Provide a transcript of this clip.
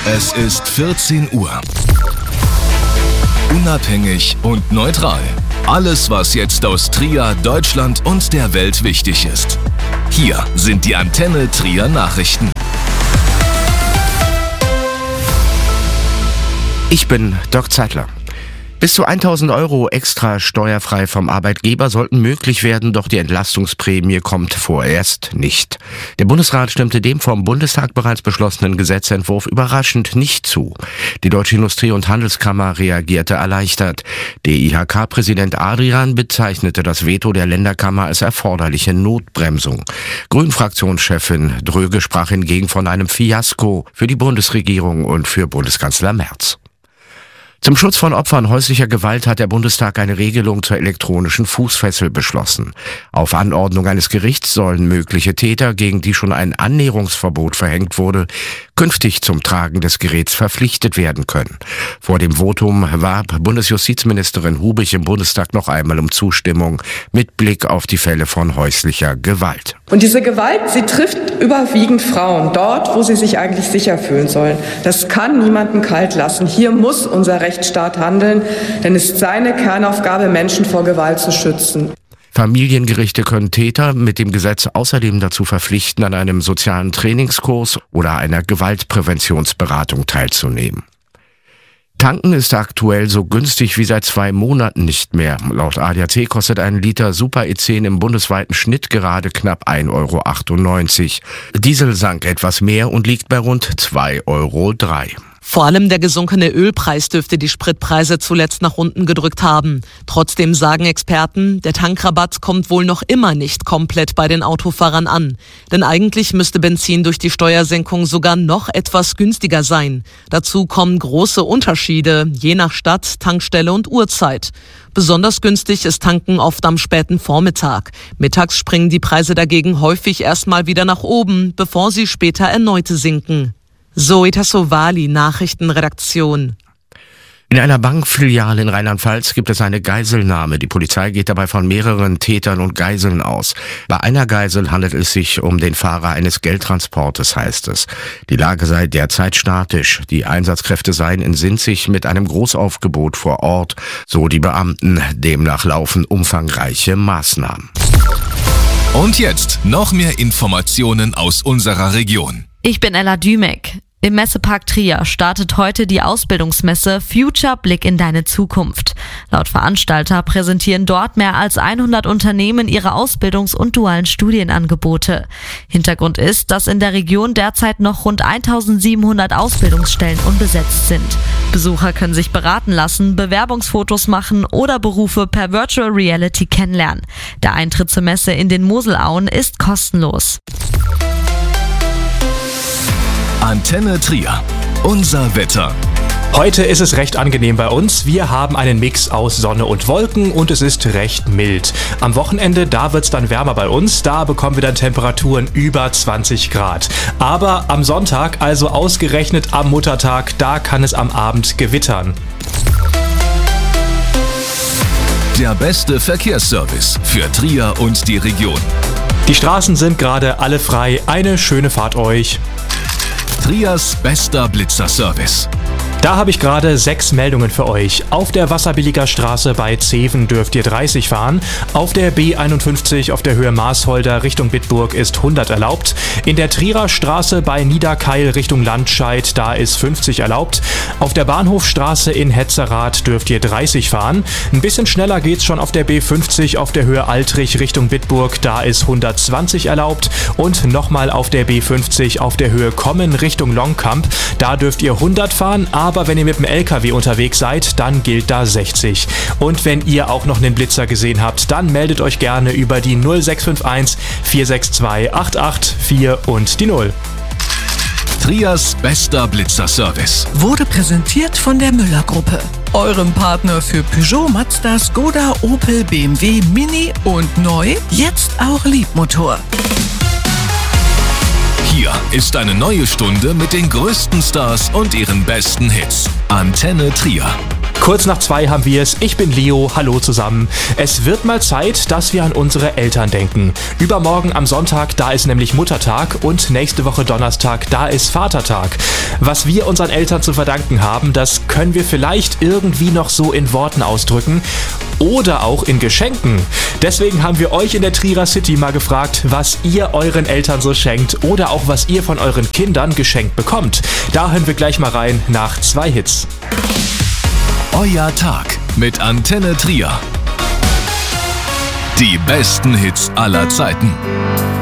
Es ist 14 Uhr. Unabhängig und neutral. Alles, was jetzt aus Trier, Deutschland und der Welt wichtig ist. Hier sind die Antenne Trier Nachrichten. Ich bin Dirk Zeitler. Bis zu 1.000 € extra steuerfrei vom Arbeitgeber sollten möglich werden, doch die Entlastungsprämie kommt vorerst nicht. Der Bundesrat stimmte dem vom Bundestag bereits beschlossenen Gesetzentwurf überraschend nicht zu. Die Deutsche Industrie- und Handelskammer reagierte erleichtert. DIHK-Präsident Adrian bezeichnete das Veto der Länderkammer als erforderliche Notbremsung. Grünen-Fraktionschefin Dröge sprach hingegen von einem Fiasko für die Bundesregierung und für Bundeskanzler Merz. Zum Schutz von Opfern häuslicher Gewalt hat der Bundestag eine Regelung zur elektronischen Fußfessel beschlossen. Auf Anordnung eines Gerichts sollen mögliche Täter, gegen die schon ein Annäherungsverbot verhängt wurde, künftig zum Tragen des Geräts verpflichtet werden können. Vor dem Votum warb Bundesjustizministerin Hubig im Bundestag noch einmal um Zustimmung mit Blick auf die Fälle von häuslicher Gewalt. Und diese Gewalt, sie trifft überwiegend Frauen, dort, wo sie sich eigentlich sicher fühlen sollen. Das kann niemanden kalt lassen. Hier muss unser Rechtsstaat handeln, denn es ist seine Kernaufgabe, Menschen vor Gewalt zu schützen. Familiengerichte können Täter mit dem Gesetz außerdem dazu verpflichten, an einem sozialen Trainingskurs oder einer Gewaltpräventionsberatung teilzunehmen. Tanken ist aktuell so günstig wie seit 2 Monaten nicht mehr. Laut ADAC kostet ein Liter Super E10 im bundesweiten Schnitt gerade knapp 1,98 €. Diesel sank etwas mehr und liegt bei rund 2,03 €. Vor allem der gesunkene Ölpreis dürfte die Spritpreise zuletzt nach unten gedrückt haben. Trotzdem sagen Experten, der Tankrabatt kommt wohl noch immer nicht komplett bei den Autofahrern an. Denn eigentlich müsste Benzin durch die Steuersenkung sogar noch etwas günstiger sein. Dazu kommen große Unterschiede, je nach Stadt, Tankstelle und Uhrzeit. Besonders günstig ist Tanken oft am späten Vormittag. Mittags springen die Preise dagegen häufig erstmal wieder nach oben, bevor sie später erneut sinken. Zoe Tassovali, Nachrichtenredaktion. In einer Bankfiliale in Rheinland-Pfalz gibt es eine Geiselnahme. Die Polizei geht dabei von mehreren Tätern und Geiseln aus. Bei einer Geisel handelt es sich um den Fahrer eines Geldtransportes, heißt es. Die Lage sei derzeit statisch. Die Einsatzkräfte seien in Sinzig mit einem Großaufgebot vor Ort, so die Beamten. Demnach laufen umfangreiche Maßnahmen. Und jetzt noch mehr Informationen aus unserer Region. Ich bin Ella Dümek. Im Messepark Trier startet heute die Ausbildungsmesse Future Blick in deine Zukunft. Laut Veranstalter präsentieren dort mehr als 100 Unternehmen ihre Ausbildungs- und dualen Studienangebote. Hintergrund ist, dass in der Region derzeit noch rund 1.700 Ausbildungsstellen unbesetzt sind. Besucher können sich beraten lassen, Bewerbungsfotos machen oder Berufe per Virtual Reality kennenlernen. Der Eintritt zur Messe in den Moselauen ist kostenlos. Antenne Trier. Unser Wetter. Heute ist es recht angenehm bei uns. Wir haben einen Mix aus Sonne und Wolken und es ist recht mild. Am Wochenende, da wird es dann wärmer bei uns. Da bekommen wir dann Temperaturen über 20 Grad. Aber am Sonntag, also ausgerechnet am Muttertag, da kann es am Abend gewittern. Der beste Verkehrsservice für Trier und die Region. Die Straßen sind gerade alle frei. Eine schöne Fahrt euch. Triers bester Blitzerservice. Da habe ich gerade 6 Meldungen für euch. Auf der Wasserbilliger Straße bei Zeven dürft ihr 30 fahren. Auf der B51 auf der Höhe Maasholder Richtung Bitburg ist 100 erlaubt. In der Trierer Straße bei Niederkeil Richtung Landscheid, da ist 50 erlaubt. Auf der Bahnhofstraße in Hetzerath dürft ihr 30 fahren. Ein bisschen schneller geht's schon auf der B50 auf der Höhe Altrich Richtung Bitburg, da ist 120 erlaubt. Und nochmal auf der B50 auf der Höhe Kommen Richtung Longkamp, da dürft ihr 100 fahren, aber wenn ihr mit dem LKW unterwegs seid, dann gilt da 60. Und wenn ihr auch noch einen Blitzer gesehen habt, dann meldet euch gerne über die 0651 462 884 und die 0. Triers bester Blitzerservice wurde präsentiert von der Müller-Gruppe, eurem Partner für Peugeot, Mazda, Skoda, Opel, BMW, Mini und neu, jetzt auch Liebmotor. Hier ist eine neue Stunde mit den größten Stars und ihren besten Hits. Antenne Trier. Kurz nach 2 haben wir es. Ich bin Leo. Hallo zusammen. Es wird mal Zeit, dass wir an unsere Eltern denken. Übermorgen am Sonntag, da ist nämlich Muttertag und nächste Woche Donnerstag, da ist Vatertag. Was wir unseren Eltern zu verdanken haben, das können wir vielleicht irgendwie noch so in Worten ausdrücken oder auch in Geschenken. Deswegen haben wir euch in der Trierer City mal gefragt, was ihr euren Eltern so schenkt oder auch was ihr von euren Kindern geschenkt bekommt. Da hören wir gleich mal rein nach 2 Hits. Euer Tag mit Antenne Trier. Die besten Hits aller Zeiten.